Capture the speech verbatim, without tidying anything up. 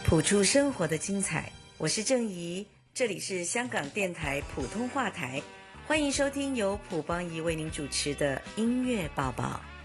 谱出生活的精彩，我是郑怡，这里是香港电台普通话台，欢迎收听由卜邦仪为您主持的音乐报报。